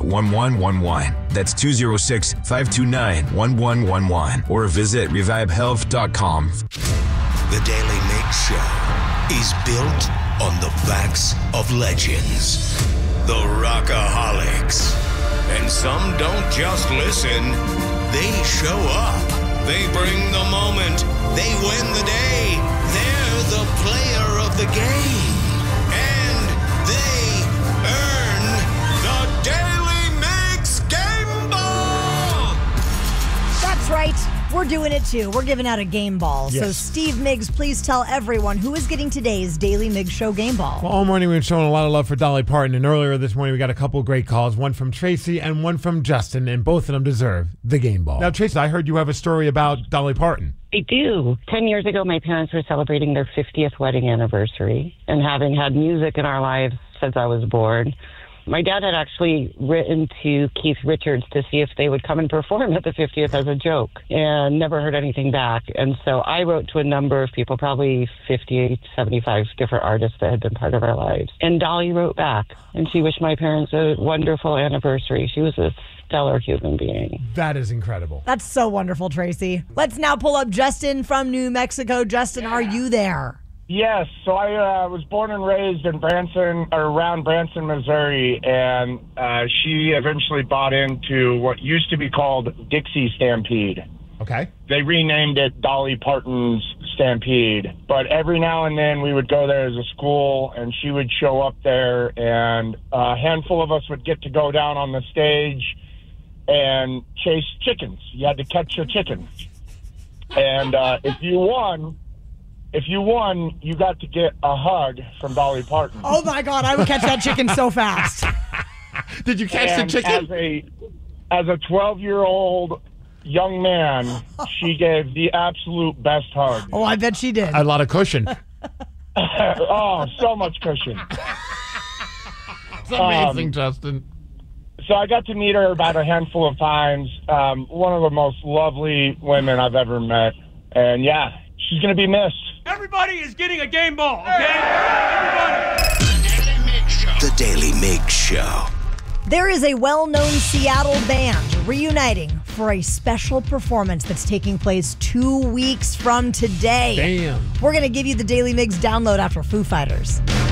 206-529-1111. That's 206-529-1111. Or visit revivehealth.com. The Daily Mix Show is built on the backs of legends. The Rockaholics. And some don't just listen, they show up. They bring the moment. They win the day. They're the player of the game. And they earn the Daily Mix Game Ball. That's right. We're doing it too. We're giving out a game ball. Yes. So, Steve Miggs, please tell everyone who is getting today's Daily Miggs Show game ball. Well, all morning we've been showing a lot of love for Dolly Parton, and earlier this morning we got a couple great calls, one from Tracy and one from Justin, and both of them deserve the game ball. Now, Tracy, I heard you have a story about Dolly Parton. I do. 10 years ago, my parents were celebrating their 50th wedding anniversary, and having had music in our lives since I was born, my dad had actually written to Keith Richards to see if they would come and perform at the 50th as a joke, and never heard anything back. And so I wrote to a number of people, probably 50, 75 different artists that had been part of our lives. And Dolly wrote back, and she wished my parents a wonderful anniversary. She was a stellar human being. That is incredible. That's so wonderful, Tracy. Let's now pull up Justin from New Mexico. Justin, are you there? Yes, so I was born and raised in Branson, or around Branson, Missouri, and she eventually bought into what used to be called Dixie Stampede. Okay. They renamed it Dolly Parton's Stampede, but every now and then we would go there as a school, and she would show up there, and a handful of us would get to go down on the stage and chase chickens. You had to catch your chickens, and if you won, you got to get a hug from Dolly Parton. Oh, my God. I would catch that chicken so fast. Did you catch the chicken? As a 12-year-old young man, she gave the absolute best hug. Oh, I bet she did. A lot of cushion. Oh, so much cushion. It's amazing, Justin. So I got to meet her about a handful of times. One of the most lovely women I've ever met. And, yeah, she's going to be missed. Everybody is getting a game ball, okay? Everybody! The Daily Mix Show. There is a well-known Seattle band reuniting for a special performance that's taking place 2 weeks from today. Damn. We're going to give you the Daily Mix download after Foo Fighters.